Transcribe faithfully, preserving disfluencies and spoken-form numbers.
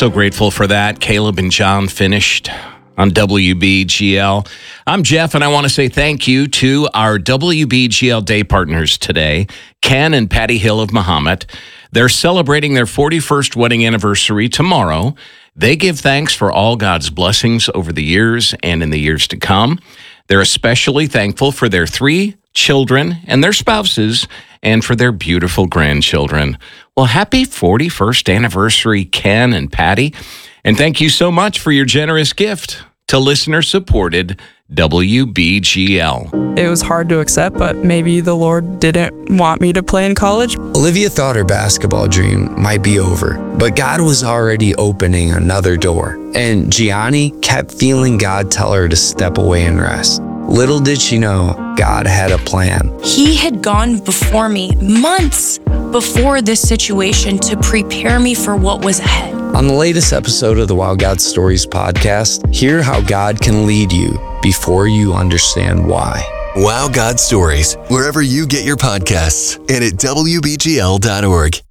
So grateful for that. Caleb and John finished on W B G L. I'm Jeff, and I want to say thank you to our W B G L Day partners today, Ken and Patty Hill of Mahomet. They're celebrating their forty-first wedding anniversary tomorrow. They give thanks for all God's blessings over the years and in the years to come. They're especially thankful for their three children and their spouses and for their beautiful grandchildren. Well, happy forty-first anniversary, Ken and Patty. And thank you so much for your generous gift to listener-supported W B G L. It was hard to accept, but maybe the Lord didn't want me to play in college. Olivia thought her basketball dream might be over, but God was already opening another door. And Gianni kept feeling God tell her to step away and rest. Little did she know, God had a plan. He had gone before me months before this situation to prepare me for what was ahead. On the latest episode of the Wow God Stories podcast, hear how God can lead you before you understand why. Wow God Stories, wherever you get your podcasts and at W B G L dot org.